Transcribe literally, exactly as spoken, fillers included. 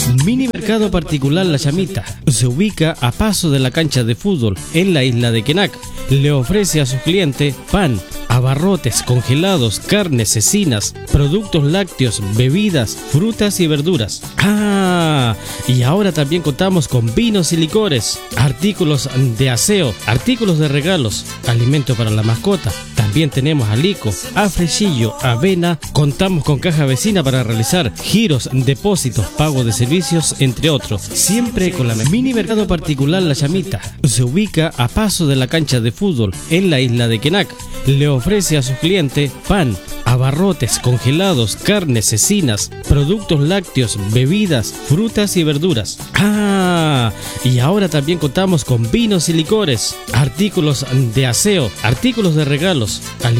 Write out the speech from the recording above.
Mini Mercado Particular La Chamita se ubica a paso de la cancha de fútbol en la isla de Quenac. Le ofrece a sus clientes pan, abarrotes, congelados, carnes, cecinas, productos lácteos, bebidas, frutas y verduras. Ah, y ahora también contamos con vinos y licores, artículos de aseo, artículos de regalos, alimento para la mascota. También tenemos alico, afrechillo, avena. Contamos con caja vecina para realizar giros, depósitos, pago de servicios, entre otros. Siempre con la Mini Mercado Particular La Chamita. Se ubica a paso de la cancha de fútbol en la isla de Quenac. Le ofrece a sus clientes pan, abarrotes, congelados, carnes, cecinas, productos lácteos, bebidas, frutas y verduras. Ah, y ahora también contamos con vinos y licores, artículos de aseo, artículos de regalos,